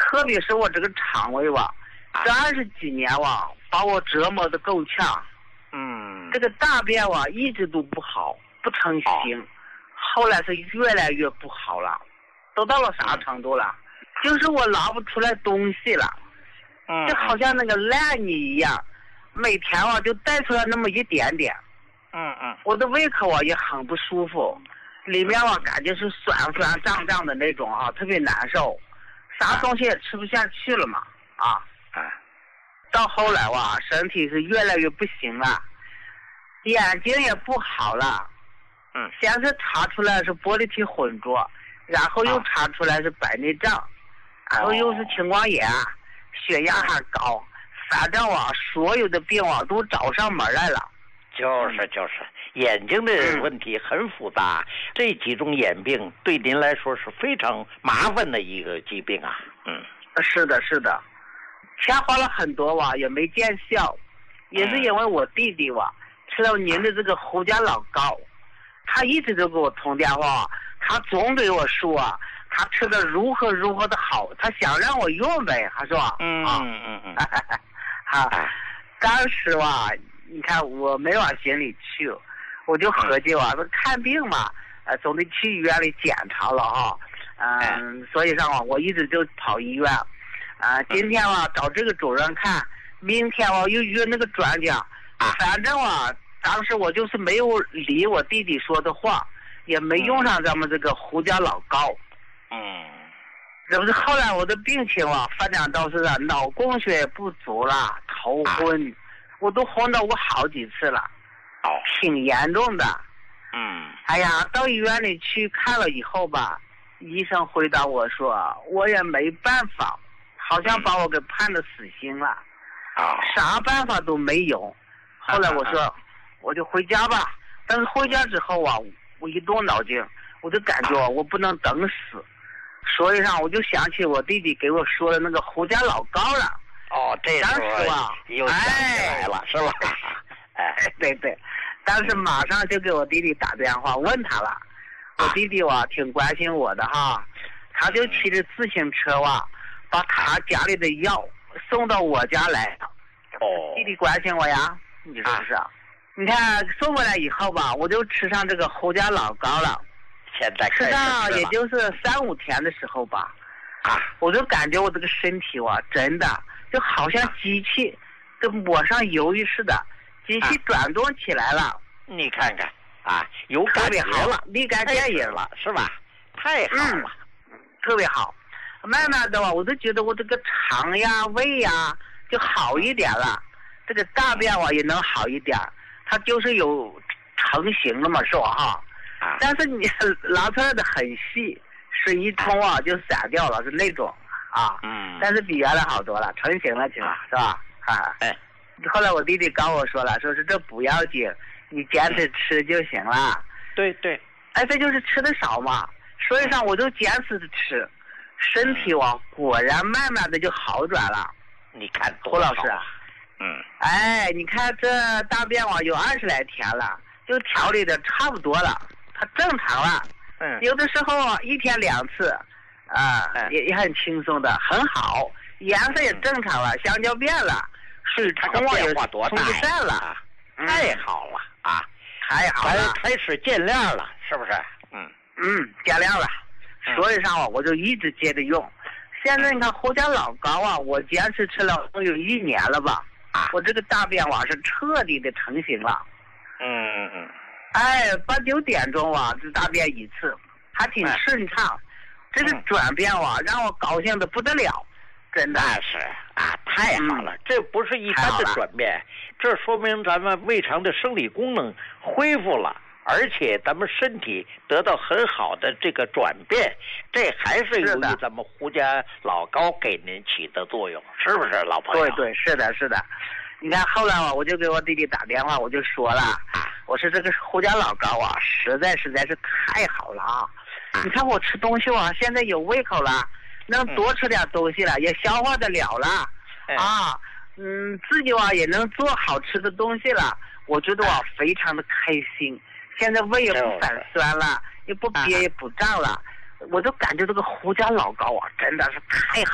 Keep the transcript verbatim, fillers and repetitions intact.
特别是我这个肠胃吧，这二十几年吧，把我折磨的够呛。 嗯， 这个大便吧一直都不好，不成形，哦、后来是越来越不好了，都到了啥程度了？嗯、就是我拿不出来东西了， 嗯， 就好像那个烂泥一样，每天啊就带出来那么一点点。 嗯嗯， 我的胃口啊也很不舒服，里面啊感觉是酸酸胀胀的那种啊，特别难受，啥东西也吃不下去了嘛啊。 啊， 到后来哇，身体是越来越不行了，眼睛也不好了。 嗯， 先是查出来是玻璃体混浊，然后又查出来是白内障，啊、然后又是青光眼，血压还高，反正啊，所有的病啊都找上门来了。 就是就是，眼睛的问题很复杂，嗯、这几种眼病对您来说是非常麻烦的一个疾病啊。嗯， 是的，是的，钱花了很多哇，也没见效，也是因为我弟弟哇吃了您的这个胡家老膏，他一直都给我通电话，他总对我说啊，他吃的如何如何的好，他想让我用呗，他说。 嗯嗯嗯嗯， 啊，当时哇。你看我没往心里去，我就合计啊，说看病嘛，呃，总得去医院里检查了啊，嗯、呃，所以上啊，我一直就跑医院，啊、呃，今天啊找这个主任看，明天我又约那个专家，反正啊，当时我就是没有理我弟弟说的话，也没用上咱们这个胡家老膏， 嗯， 这不是后来我的病情啊发展到是脑供血不足了，头昏。啊我都昏到过好几次了， 哦， 挺严重的。 嗯， 哎呀，到医院里去看了以后吧，医生回答我说，我也没办法，好像把我给判了死刑了， 啊、哦， 啥办法都没有。后来我说，啊、我就回家吧。但是回家之后啊，我一动脑筋，我就感觉我不能等死，所以上我就想起我弟弟给我说的那个胡家老膏了。 哦，这时候又想起来了， 哎、 是吧？ 哎，对对，当时马上就给我弟弟打电话问他了。我弟弟哇挺关心我的哈，他就骑着自行车哇，把他家里的药送到我家来。 哦， 弟弟关心我呀，你说是不是？啊、你看送过来以后吧，我就吃上这个胡家老膏了。 现在吃上也就是三五天的时候吧， 啊， 我就感觉我这个身体哇，真的。就好像机器跟抹上油似的，机器转动起来了。啊、 你看看啊，有感觉了， 立竿见影了， 是吧？太好了、 嗯，特别好。慢慢的吧，我都觉得我这个肠呀、胃呀就好一点了，这个大便啊也能好一点，它就是有成型了嘛，是吧？哈。 啊、 但是你拿出来的很细，水一冲啊就散掉了，是那种。啊， 嗯， 但是比原来好多了，成型了，起码是吧？啊， 哎， 后来我弟弟跟我说了，说是这不要紧，你坚持吃就行了。 对对， 哎，这就是吃的少嘛，所以上我就坚持着吃，身体哇果然慢慢的就好转了。 你看， 胡老师， 嗯， 哎，你看这大便哇有二十来天了，就调理的差不多了，它正常了。 嗯， 有的时候一天两次。啊，也也很轻松的，很好，颜色也正常了，香蕉变了，水冲啊也冲不散了， 太好了啊， 太好了， 开始见亮了，是不是？嗯嗯，见亮了，所以上我就一直接着用。现在你看胡家老膏啊，我坚持吃了都有一年了吧， 啊， 我这个大便哇是彻底的成型了。 嗯嗯嗯， 哎，八九点钟啊，这大便一次，还挺顺畅。这个转变哇，让我高兴的不得了，真的。 那是啊，太好了，嗯、这不是一般的转变，这说明咱们胃肠的生理功能恢复了，而且咱们身体得到很好的这个转变，这还是由于咱们胡家老膏给您起的作用，是不是，老朋友？ 对对，是的，是的。你看后来我就给我弟弟打电话，我就说了，我说这个胡家老膏啊，实在实在是太好了啊。你看我吃东西啊，现在有胃口了，能多吃点东西了，嗯、也消化得了了， 哎、 啊，嗯，自己啊也能做好吃的东西了，我觉得我、啊、非常的开心。现在胃也不反酸了，也不憋也不胀了，我就感觉这个胡家老膏啊，真的是太好。